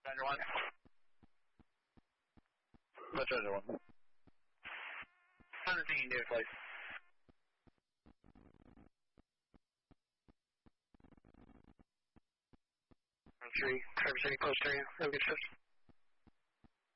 Challenger 1. What's Challenger 1? 17, David Place. Tree, Traverse City, close to you. Have a good shift.